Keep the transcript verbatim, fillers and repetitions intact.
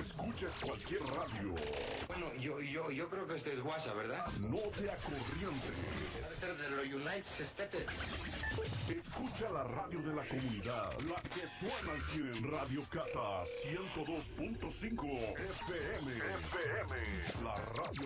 escuches cualquier radio. Bueno, yo, yo, yo creo que este es WhatsApp, ¿verdad? No te acorrientes. Debe ser de los United States. Escucha la radio de la comunidad, la que suena al cien, Radio Cata ciento dos punto cinco F M. F M, la radio